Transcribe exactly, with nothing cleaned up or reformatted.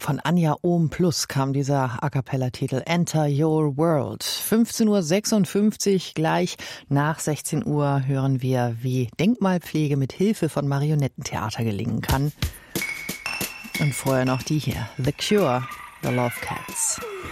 Von Anja Ohm Plus kam dieser A-Cappella-Titel Enter Your World. fünfzehn Uhr sechsundfünfzig, gleich nach sechzehn Uhr hören wir, wie Denkmalpflege mit Hilfe von Marionettentheater gelingen kann. Und vorher noch die hier, The Cure, The Love Cats.